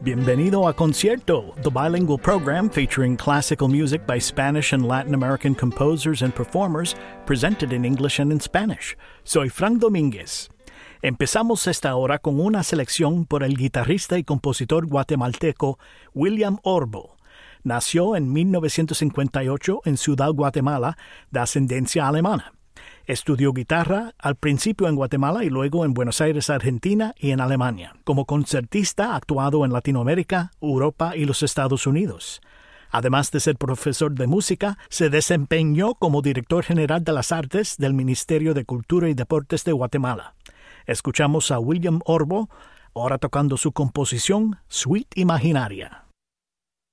Bienvenido a Concierto, the bilingual program featuring classical music by Spanish and Latin American composers and performers, presented in English and in Spanish. Soy Frank Domínguez. Empezamos esta hora con una selección por el guitarrista y compositor guatemalteco William Orbo. Nació en 1958 en Ciudad Guatemala, de ascendencia alemana. Estudió guitarra al principio en Guatemala y luego en Buenos Aires, Argentina y en Alemania. Como concertista ha actuado en Latinoamérica, Europa y los Estados Unidos. Además de ser profesor de música, se desempeñó como director general de las artes del Ministerio de Cultura y Deportes de Guatemala. Escuchamos a William Orbo, ahora tocando su composición Suite Imaginaria.